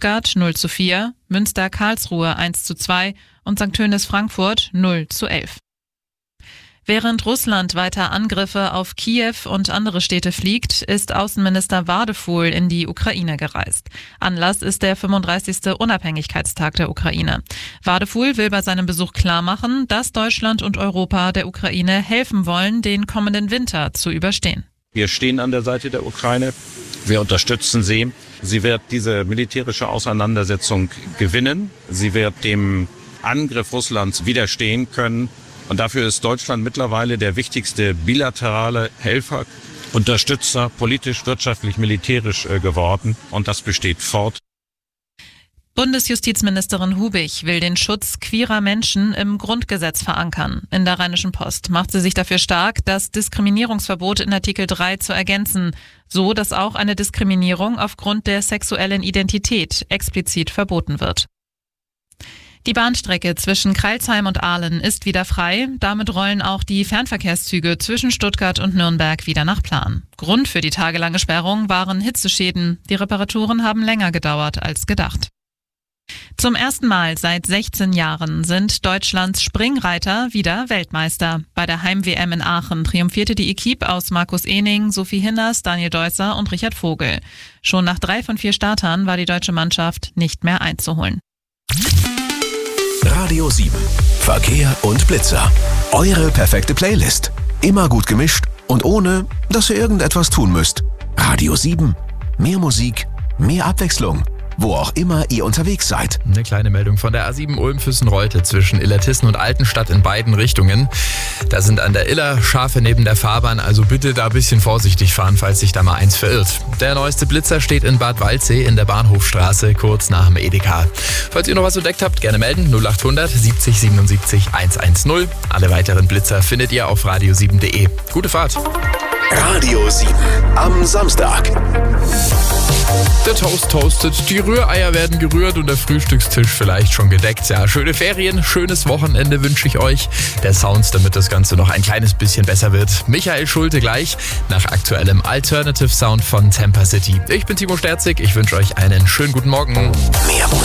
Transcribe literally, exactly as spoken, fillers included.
Stuttgart null zu vier, Münster-Karlsruhe eins zu zwei und Sankt Tönis-Frankfurt null zu elf. Während Russland weiter Angriffe auf Kiew und andere Städte fliegt, ist Außenminister Wadefuhl in die Ukraine gereist. Anlass ist der fünfunddreißigste Unabhängigkeitstag der Ukraine. Wadefuhl will bei seinem Besuch klarmachen, dass Deutschland und Europa der Ukraine helfen wollen, den kommenden Winter zu überstehen. Wir stehen an der Seite der Ukraine. Wir unterstützen sie. Sie wird diese militärische Auseinandersetzung gewinnen. Sie wird dem Angriff Russlands widerstehen können. Und dafür ist Deutschland mittlerweile der wichtigste bilaterale Helfer, Unterstützer, politisch, wirtschaftlich, militärisch geworden. Und das besteht fort. Bundesjustizministerin Hubig will den Schutz queerer Menschen im Grundgesetz verankern. In der Rheinischen Post macht sie sich dafür stark, das Diskriminierungsverbot in Artikel drei zu ergänzen, so dass auch eine Diskriminierung aufgrund der sexuellen Identität explizit verboten wird. Die Bahnstrecke zwischen Crailsheim und Aalen ist wieder frei. Damit rollen auch die Fernverkehrszüge zwischen Stuttgart und Nürnberg wieder nach Plan. Grund für die tagelange Sperrung waren Hitzeschäden. Die Reparaturen haben länger gedauert als gedacht. Zum ersten Mal seit sechzehn Jahren sind Deutschlands Springreiter wieder Weltmeister. Bei der Heim-W M in Aachen triumphierte die Equipe aus Markus Ehning, Sophie Hinners, Daniel Deusser und Richard Vogel. Schon nach drei von vier Startern war die deutsche Mannschaft nicht mehr einzuholen. Radio sieben. Verkehr und Blitzer. Eure perfekte Playlist. Immer gut gemischt und ohne, dass ihr irgendetwas tun müsst. Radio sieben. Mehr Musik, mehr Abwechslung. Wo auch immer ihr unterwegs seid. Eine kleine Meldung von der A sieben Ulm-Füssen-Reute zwischen Illertissen und Altenstadt in beiden Richtungen. Da sind an der Iller Schafe neben der Fahrbahn, also bitte da ein bisschen vorsichtig fahren, falls sich da mal eins verirrt. Der neueste Blitzer steht in Bad Waldsee in der Bahnhofstraße, kurz nach dem Edeka. Falls ihr noch was entdeckt habt, gerne melden. null acht hundert siebzig siebenundsiebzig hundertzehn. Alle weiteren Blitzer findet ihr auf radio sieben punkt de. Gute Fahrt. Radio sieben am Samstag. Der Toast toastet, die Rühreier werden gerührt und der Frühstückstisch vielleicht schon gedeckt. Ja, schöne Ferien, schönes Wochenende wünsche ich euch. Der Sounds, damit das Ganze noch ein kleines bisschen besser wird. Michael Schulte gleich nach aktuellem Alternative Sound von Tampa City. Ich bin Timo Sterzig, ich wünsche euch einen schönen guten Morgen. Mehr